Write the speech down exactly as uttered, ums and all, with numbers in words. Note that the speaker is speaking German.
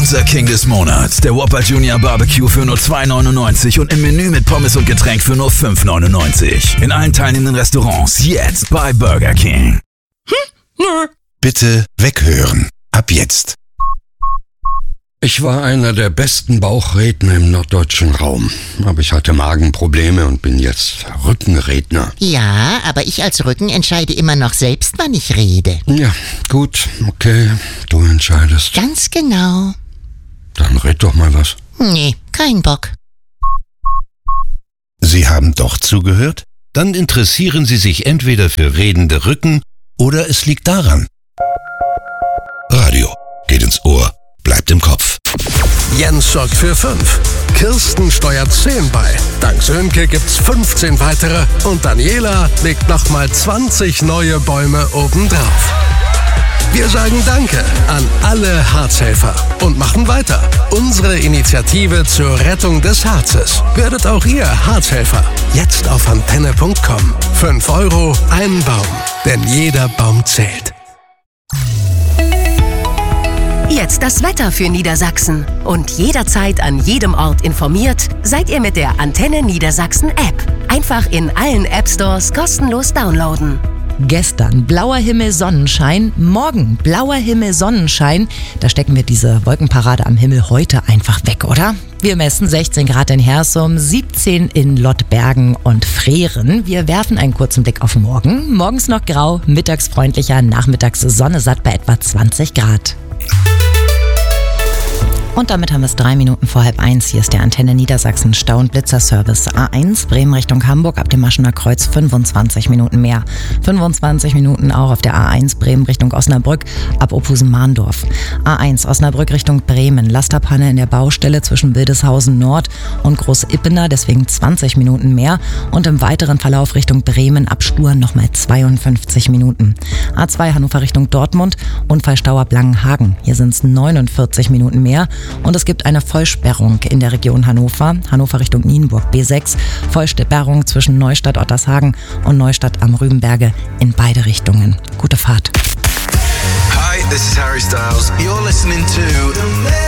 Unser King des Monats, der Whopper Junior Barbecue für nur zwei neunundneunzig und im Menü mit Pommes und Getränk für nur fünf neunundneunzig. In allen teilnehmenden Restaurants jetzt bei Burger King. Bitte weghören. Ab jetzt. Ich war einer der besten Bauchredner im norddeutschen Raum. Aber ich hatte Magenprobleme und bin jetzt Rückenredner. Ja, aber ich als Rücken entscheide immer noch selbst, wann ich rede. Ja, gut, okay, du entscheidest. Ganz genau. Dann red doch mal was. Nee, kein Bock. Sie haben doch zugehört? Dann interessieren Sie sich entweder für redende Rücken oder es liegt daran. Radio geht ins Ohr, bleibt im Kopf. Jens sorgt für fünf. Kirsten steuert zehn bei. Dank Sönke gibt's fünfzehn weitere. Und Daniela legt nochmal zwanzig neue Bäume obendrauf. Wir sagen Danke an alle Harzhelfer und machen weiter. Unsere Initiative zur Rettung des Harzes. Werdet auch ihr Harzhelfer. Jetzt auf antenne punkt com. fünf Euro, ein Baum. Denn jeder Baum zählt. Jetzt das Wetter für Niedersachsen. Und jederzeit an jedem Ort informiert, seid ihr mit der Antenne Niedersachsen App. Einfach in allen App Stores kostenlos downloaden. Gestern blauer Himmel, Sonnenschein, morgen blauer Himmel, Sonnenschein. Da stecken wir diese Wolkenparade am Himmel heute einfach weg, oder? Wir messen sechzehn Grad in Hersum, siebzehn in Lottbergen und Freren. Wir werfen einen kurzen Blick auf morgen. Morgens noch grau, mittags freundlicher, nachmittags Sonne satt bei etwa zwanzig Grad. Und damit haben wir es drei Minuten vor halb eins. Hier ist der Antenne Niedersachsen Stau- und Blitzerservice. A eins, Bremen Richtung Hamburg, ab dem Maschener Kreuz fünfundzwanzig Minuten mehr. fünfundzwanzig Minuten auch auf der A eins, Bremen Richtung Osnabrück, ab Opusen-Mahndorf. A eins, Osnabrück Richtung Bremen, Lasterpanne in der Baustelle zwischen Wildeshausen Nord und Groß-Ippener, deswegen zwanzig Minuten mehr. Und im weiteren Verlauf Richtung Bremen ab Sturm nochmal zweiundfünfzig Minuten. A zwei, Hannover Richtung Dortmund, Unfallstau ab Langenhagen. Hier sind es neunundvierzig Minuten mehr. Und es gibt eine Vollsperrung in der Region Hannover. Hannover Richtung Nienburg, B sechs. Vollsperrung zwischen Neustadt-Ottershagen und Neustadt am Rübenberge in beide Richtungen. Gute Fahrt. Hi, this is Harry Styles. You're listening to